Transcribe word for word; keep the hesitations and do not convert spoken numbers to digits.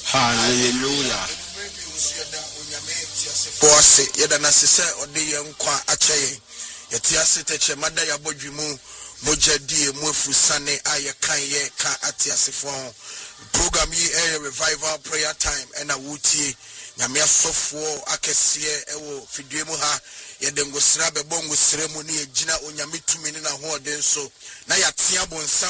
Hallelujah. Boss, yada na sise ode yenkwa akyeye. Yeti ase teche mada ya bodwimu moja die mwefu sane aye kan ye ka ati asefo ho. Program yi air revival prayer time ena wutie nyame asofo akese ewo fidue mu ha yede ngosira bebo ngosira mu ne yegina onyame tumi ne na ho ode nso na yatea bonsa